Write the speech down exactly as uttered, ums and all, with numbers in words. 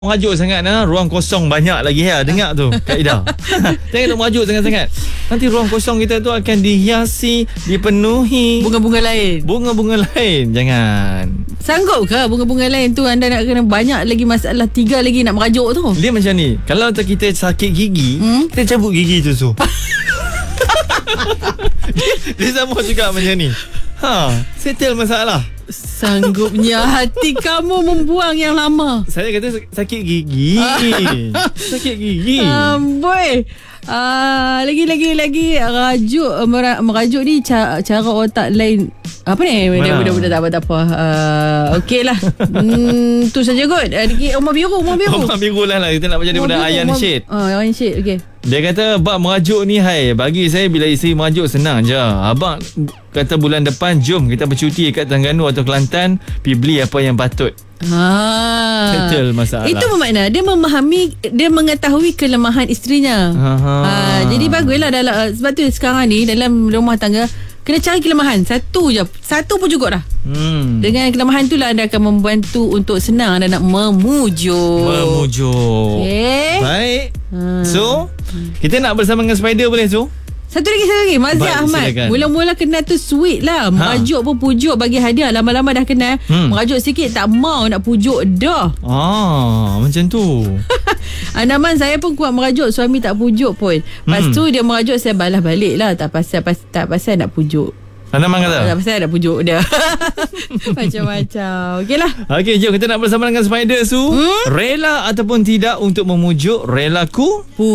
Merajuk sangat ha? Ruang kosong banyak lagi ya. Dengar tu Kak Ida. Jangan nak merajuk sangat-sangat. Nanti ruang kosong kita tu akan dihiasi, dipenuhi bunga-bunga lain. Bunga-bunga lain. Jangan. Sanggup ke bunga-bunga lain tu? Anda nak kena banyak lagi masalah, tiga lagi nak merajuk tu. Dia macam ni, kalau kita sakit gigi, hmm? kita cabut gigi tu tu. dia, dia sama juga macam ni. Ha, settle masalah. Sanggupnya hati kamu membuang yang lama. Saya kata sakit gigi. Sakit gigi. Amboi. Uh, lagi-lagi lagi rajuk merajuk ni cara, cara otak lain. Apa ni? Budak-budak tak apa tak apa. Uh, Okey lah. hmm, tu saja kot. Lagi Umar Biru, Umar Biru. Umar Biru lah, lah. Kita nak baca daripada Ayan Syed. Ah, Ayan Syed. Okey. Dia kata bab merajuk ni, hai, bagi saya bila isteri merajuk senang je. Abang kata bulan depan jom kita bercuti kat Terengganu atau Kelantan, pergi beli apa yang patut. Ha. Settle masalah. Itu bermakna dia memahami, dia mengetahui kelemahan isterinya. Ha. Ha, jadi baguslah dalam, sebab tu sekarang ni dalam rumah tangga kena cari kelemahan. Satu je. Satu pun cukup dah. Hmm. Dengan kelemahan tu lah anda akan membantu untuk senang anda nak memujuk. Memujuk. Okay. Baik. Ha. So, kita nak bersama dengan Spider boleh tu? Satu lagi, satu lagi. Mazia Baik, Ahmad. silakan. Mula-mula kenal tu sweet lah. Merajuk ha. pun pujuk, bagi hadiah. Lama-lama dah kenal. Hmm. Merajuk sikit tak mau nak pujuk dah. Ah, macam tu. Anaman saya pun kuat merajuk, suami tak pujuk pun. Lepas hmm. tu dia merajuk, saya balas balik lah. Tak pasal, pas, tak pasal nak pujuk. Anaman kata? Tak pasal nak pujuk dia. Macam-macam. Okey lah. Okey, jom kita nak bersama dengan Spider Su. Hmm? Rela ataupun tidak untuk memujuk relaku?